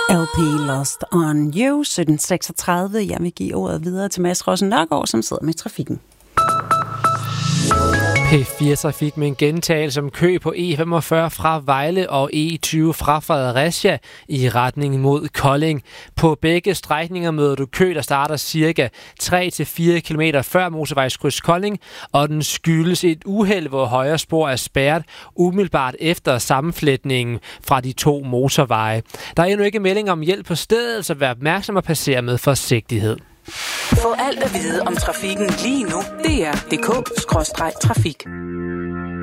LP Lost on You, 1736. Jeg vil give ordet videre til Mads Rossen Nørgaard, som sidder med trafikken. P4-trafik med en gentagelse om kø på E45 fra Vejle og E20 fra Fredericia i retning mod Kolding. På begge strækninger møder du kø, der starter cirka 3-4 km før motorvejskryds Kolding, og den skyldes et uheld, hvor højre spor er spærret umiddelbart efter sammenflætningen fra de to motorveje. Der er endnu ikke melding om hjælp på stedet, så vær opmærksom og passer med forsigtighed. Få alt at vide om trafikken lige nu. DR.dk/trafik.